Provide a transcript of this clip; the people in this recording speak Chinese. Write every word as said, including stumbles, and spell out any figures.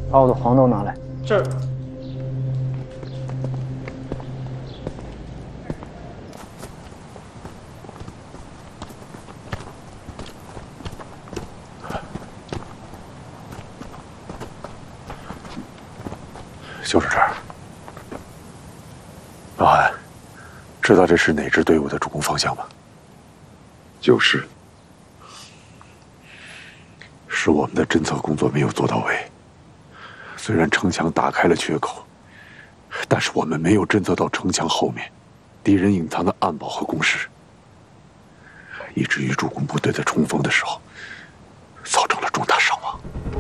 把我的黄豆拿来。 是。 就是这儿。老韩，知道这是哪支队伍的主攻方向吗？就是。是我们的侦测工作没有做到位。虽然城墙打开了缺口，但是我们没有侦测到城墙后面敌人隐藏的暗堡和工事，以至于主攻部队在冲锋的时候造成了重大伤亡。